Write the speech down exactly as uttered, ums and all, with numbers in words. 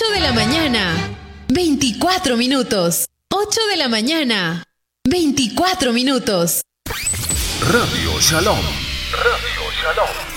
de la mañana, veinticuatro minutos. ocho de la mañana, veinticuatro minutos. Radio Shalom. Radio Shalom.